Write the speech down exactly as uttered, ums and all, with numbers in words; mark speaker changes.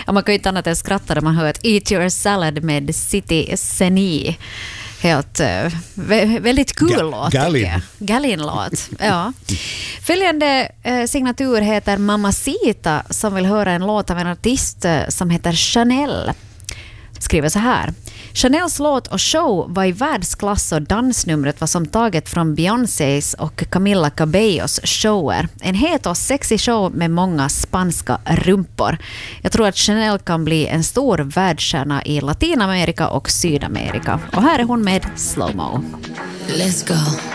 Speaker 1: Ja, man kan ju inte annat än skratta när man hör att Eat Your Salad med City Seni. Helt uh, vä- väldigt kul cool låt.
Speaker 2: Gallin.
Speaker 1: Gallin-låt, ja. Följande uh, signatur heter Mamacita, som vill höra en låt av en artist uh, som heter Chanel. Skriver så här. Chanels låt och show var i världsklass och dansnumret var som taget från Beyoncés och Camila Cabellos shower. En het och sexy show med många spanska rumpor. Jag tror att Chanel kan bli en stor världsstjärna i Latinamerika och Sydamerika. Och här är hon med Slow Mo.
Speaker 3: Let's go.